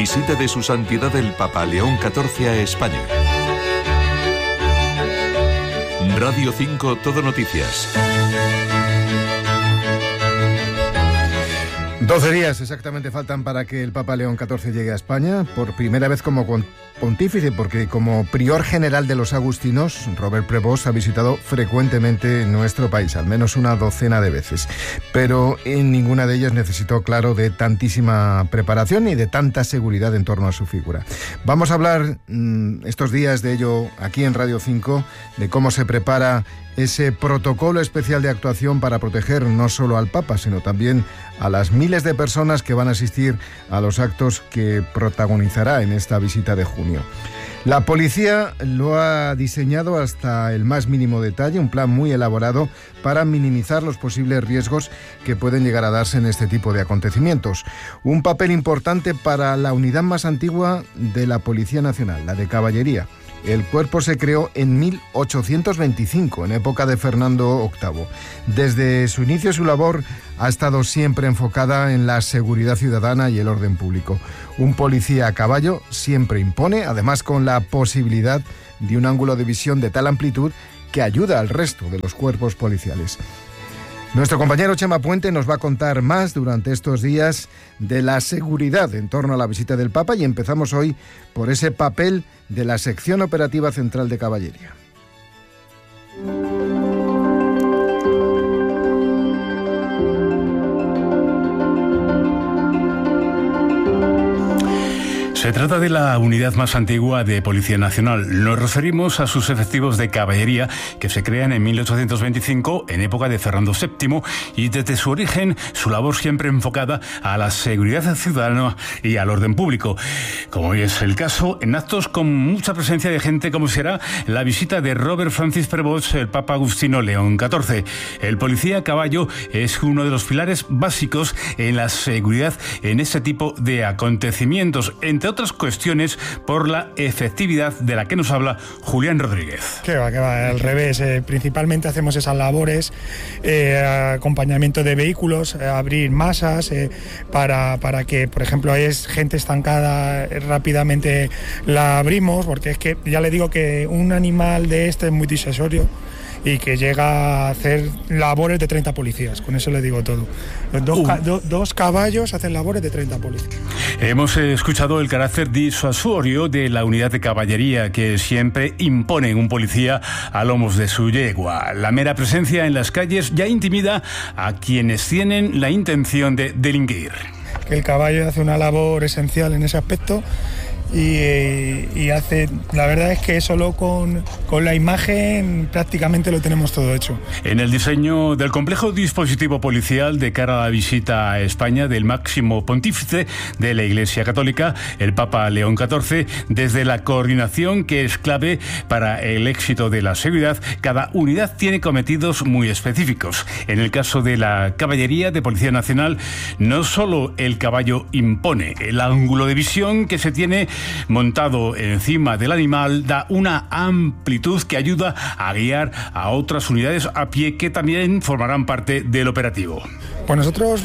Visita de Su Santidad el Papa León XIV a España. Radio 5 Todo Noticias. 12 días exactamente faltan para que el Papa León XIV llegue a España, por primera vez como pontífice, porque como prior general de los agustinos, Robert Prevost ha visitado frecuentemente nuestro país, al menos una docena de veces. Pero en ninguna de ellas necesitó, claro, de tantísima preparación ni de tanta seguridad en torno a su figura. Vamos a hablar estos días de ello aquí en Radio 5, de cómo se prepara ese protocolo especial de actuación para proteger no solo al Papa, sino también a las miles de personas que van a asistir a los actos que protagonizará en esta visita de junio. La policía lo ha diseñado hasta el más mínimo detalle, un plan muy elaborado para minimizar los posibles riesgos que pueden llegar a darse en este tipo de acontecimientos. Un papel importante para la unidad más antigua de la Policía Nacional, la de Caballería. El cuerpo se creó en 1825, en época de Fernando VIII. Desde su inicio, su labor ha estado siempre enfocada en la seguridad ciudadana y el orden público. Un policía a caballo siempre impone, además con la posibilidad de un ángulo de visión de tal amplitud que ayuda al resto de los cuerpos policiales. Nuestro compañero Chema Puente nos va a contar más durante estos días de la seguridad en torno a la visita del Papa, y empezamos hoy por ese papel de la Sección Operativa Central de Caballería. Se trata de la unidad más antigua de Policía Nacional. Nos referimos a sus efectivos de caballería que se crean en 1825 en época de Fernando VII, y desde su origen su labor siempre enfocada a la seguridad ciudadana y al orden público. Como hoy es el caso, en actos con mucha presencia de gente, como será la visita de Robert Francis Prevost, el Papa Agustino León XIV. El policía a caballo es uno de los pilares básicos en la seguridad en este tipo de acontecimientos, entre otras cuestiones por la efectividad de la que nos habla Julián Rodríguez. Que va, al revés. Principalmente hacemos esas labores, acompañamiento de vehículos, abrir masas, para que, por ejemplo, hay gente estancada, rápidamente la abrimos, porque es que ya le digo que un animal de este es muy disuasorio y que llega a hacer labores de 30 policías, con eso le digo todo. Dos caballos hacen labores de 30 policías. Hemos escuchado el carácter disuasorio de la unidad de caballería, que siempre impone un policía a lomos de su yegua. La mera presencia en las calles ya intimida a quienes tienen la intención de delinquir. Que el caballo hace una labor esencial en ese aspecto. Y hace, la verdad es que solo con la imagen prácticamente lo tenemos todo hecho. En el diseño del complejo dispositivo policial de cara a la visita a España del máximo pontífice de la Iglesia Católica, el Papa León XIV, desde la coordinación, que es clave para el éxito de la seguridad, cada unidad tiene cometidos muy específicos. En el caso de la caballería de Policía Nacional, no solo el caballo impone, el ángulo de visión que se tiene montado encima del animal da una amplitud que ayuda a guiar a otras unidades a pie que también formarán parte del operativo. Pues nosotros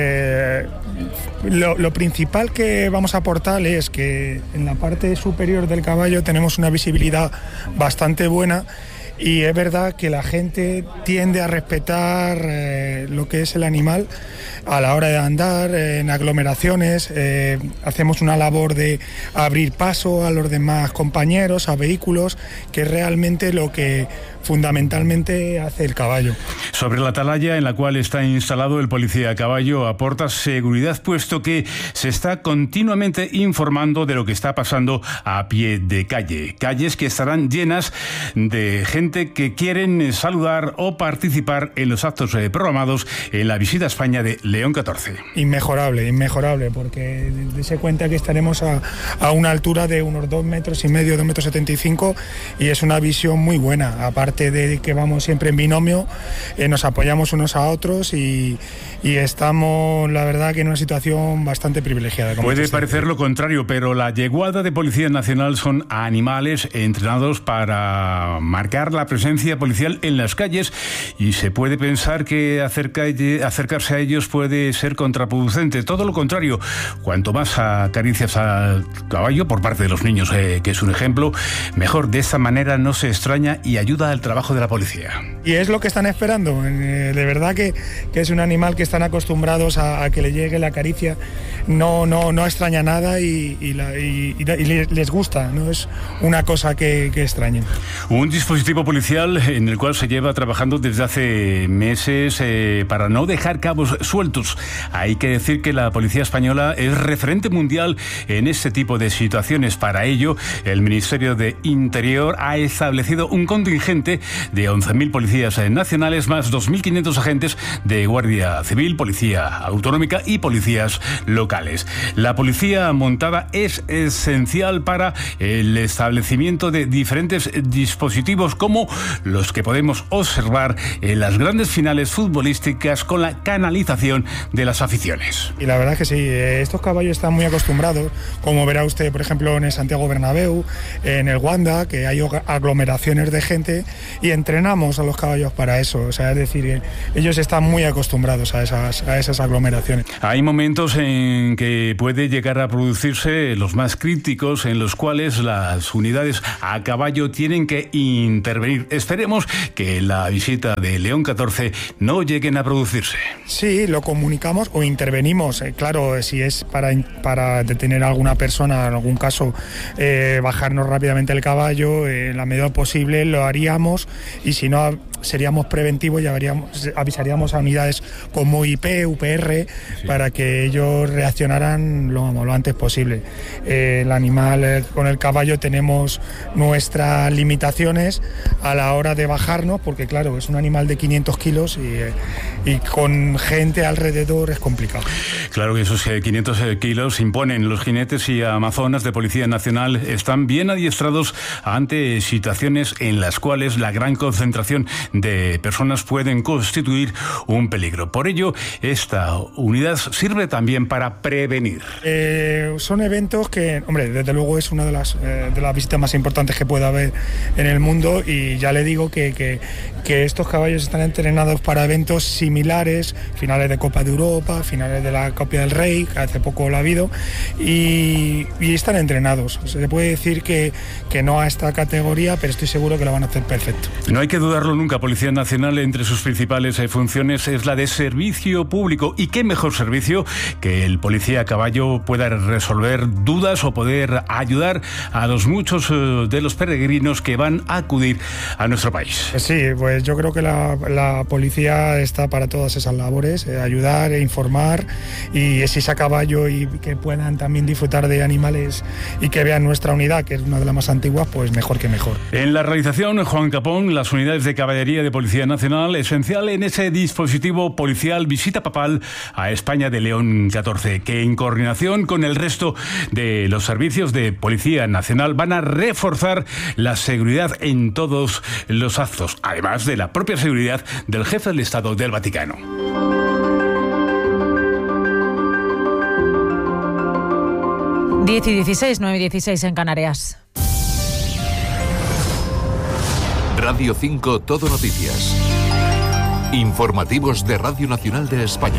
lo principal que vamos a aportar es que en la parte superior del caballo tenemos una visibilidad bastante buena. Y es verdad que la gente tiende a respetar lo que es el animal a la hora de andar en aglomeraciones. Hacemos una labor de abrir paso a los demás compañeros, a vehículos, que es realmente lo que fundamentalmente hace el caballo. Sobre la atalaya en la cual está instalado el policía a caballo aporta seguridad, puesto que se está continuamente informando de lo que está pasando a pie de calle. Calles que estarán llenas de gente que quieren saludar o participar en los actos programados en la visita a España de León XIV. Inmejorable, porque dése cuenta que estaremos a una altura de unos 2,5 metros, 2,75 metros, y es una visión muy buena. Aparte aparte de que vamos siempre en binomio, nos apoyamos unos a otros y estamos, la verdad, que en una situación bastante privilegiada. Puede parecer lo contrario, pero la yeguada de Policía Nacional son animales entrenados para marcar la presencia policial en las calles, y se puede pensar que acercarse a ellos puede ser contraproducente. Todo lo contrario, cuanto más acaricias al caballo por parte de los niños, que es un ejemplo, mejor. De esta manera no se extraña y ayuda al trabajo de la policía. Y es lo que están esperando. De verdad que es un animal que están acostumbrados a que le llegue la caricia. No extraña nada y les gusta. No es una cosa que extrañen. Un dispositivo policial en el cual se lleva trabajando desde hace meses para no dejar cabos sueltos. Hay que decir que la policía española es referente mundial en este tipo de situaciones. Para ello, el Ministerio de Interior ha establecido un contingente de 11.000 policías nacionales más 2.500 agentes de Guardia Civil, Policía Autonómica y policías locales. La policía montada es esencial para el establecimiento de diferentes dispositivos, como los que podemos observar en las grandes finales futbolísticas con la canalización de las aficiones. Y la verdad es que sí, estos caballos están muy acostumbrados, como verá usted, por ejemplo, en el Santiago Bernabéu, en el Wanda, que hay aglomeraciones de gente, y entrenamos a los caballos para eso. O sea, es decir, ellos están muy acostumbrados a esas aglomeraciones. Hay momentos en que puede llegar a producirse los más críticos, en los cuales las unidades a caballo tienen que intervenir. Esperemos que la visita de León XIV no lleguen a producirse. Sí, lo comunicamos o intervenimos. Claro, si es para detener a alguna persona, en algún caso, bajarnos rápidamente el caballo, en la medida posible lo haríamos, y si no, seríamos preventivos y avisaríamos a unidades como IP, UPR, para que ellos reaccionaran lo antes posible. El animal, con el caballo tenemos nuestras limitaciones a la hora de bajarnos, porque claro, es un animal de 500 kilos y con gente alrededor es complicado. Claro que esos 500 kilos imponen. Los jinetes y amazonas de Policía Nacional están bien adiestrados ante situaciones en las cuales la gran concentración de personas pueden constituir un peligro. Por ello, esta unidad sirve también para prevenir. Son eventos que, hombre, desde luego es una de las visitas más importantes que puede haber en el mundo, y ya le digo que estos caballos están entrenados para eventos similares, finales de Copa de Europa, finales de la Copa del Rey, que hace poco lo ha habido, y están entrenados. Se puede decir que no a esta categoría, pero estoy seguro que lo van a hacer perfecto. No hay que dudarlo nunca. Policía Nacional, entre sus principales funciones, es la de servicio público. Y qué mejor servicio que el policía a caballo pueda resolver dudas o poder ayudar a los muchos de los peregrinos que van a acudir a nuestro país. Sí, pues yo creo que la policía está para todas esas labores, ayudar e informar, y si es a caballo y que puedan también disfrutar de animales y que vean nuestra unidad, que es una de las más antiguas, pues mejor que mejor. En la realización, Juan Capón, las unidades de caballería de Policía Nacional, esencial en ese dispositivo policial visita papal a España de León XIV, que en coordinación con el resto de los servicios de Policía Nacional van a reforzar la seguridad en todos los actos, además de la propia seguridad del jefe del Estado del Vaticano. 10:16, 9:16 en Canarias. Radio 5 Todo Noticias. Informativos de Radio Nacional de España.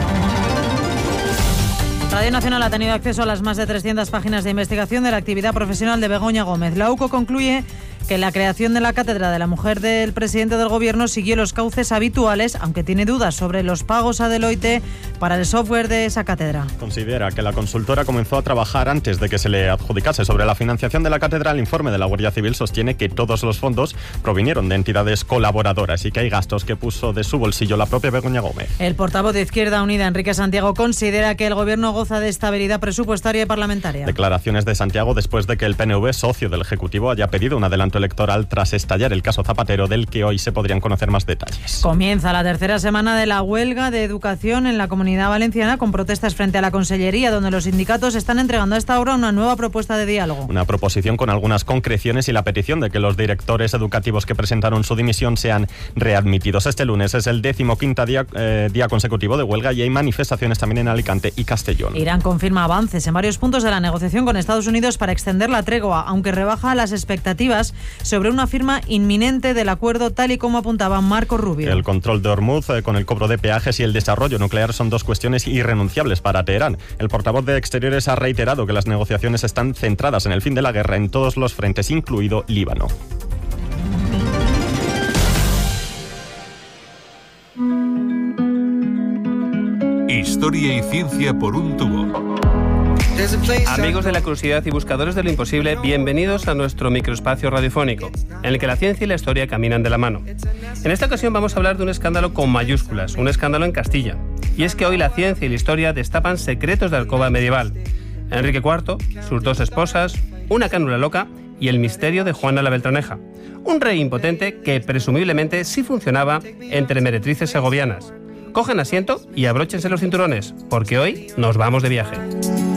Radio Nacional ha tenido acceso a las más de 300 páginas de investigación de la actividad profesional de Begoña Gómez. La UCO concluye que la creación de la cátedra de la mujer del presidente del gobierno siguió los cauces habituales, aunque tiene dudas sobre los pagos a Deloitte para el software de esa cátedra. Considera que la consultora comenzó a trabajar antes de que se le adjudicase. Sobre la financiación de la cátedra, el informe de la Guardia Civil sostiene que todos los fondos provinieron de entidades colaboradoras y que hay gastos que puso de su bolsillo la propia Begoña Gómez. El portavoz de Izquierda Unida, Enrique Santiago, considera que el gobierno goza de estabilidad presupuestaria y parlamentaria. Declaraciones de Santiago después de que el PNV, socio del Ejecutivo, haya pedido un adelanto voto electoral tras estallar el caso Zapatero, del que hoy se podrían conocer más detalles. Comienza la tercera semana de la huelga de educación en la Comunidad Valenciana, con protestas frente a la Consellería, donde los sindicatos están entregando a esta hora una nueva propuesta de diálogo. Una proposición con algunas concreciones y la petición de que los directores educativos que presentaron su dimisión sean readmitidos. Este lunes es el 15º día consecutivo de huelga y hay manifestaciones también en Alicante y Castellón. Irán confirma avances en varios puntos de la negociación con Estados Unidos para extender la tregua, aunque rebaja las expectativas sobre una firma inminente del acuerdo, tal y como apuntaba Marco Rubio. El control de Hormuz con el cobro de peajes y el desarrollo nuclear son dos cuestiones irrenunciables para Teherán. El portavoz de Exteriores ha reiterado que las negociaciones están centradas en el fin de la guerra en todos los frentes, incluido Líbano. Historia y ciencia por un tubo. Amigos de la curiosidad y buscadores de lo imposible, bienvenidos a nuestro microespacio radiofónico, en el que la ciencia y la historia caminan de la mano. En esta ocasión vamos a hablar de un escándalo con mayúsculas, un escándalo en Castilla. Y es que hoy la ciencia y la historia destapan secretos de alcoba medieval. Enrique IV, sus dos esposas, una cánula loca y el misterio de Juana la Beltraneja. Un rey impotente que presumiblemente sí funcionaba entre meretrices segovianas. Cogen asiento y abróchense los cinturones, porque hoy nos vamos de viaje.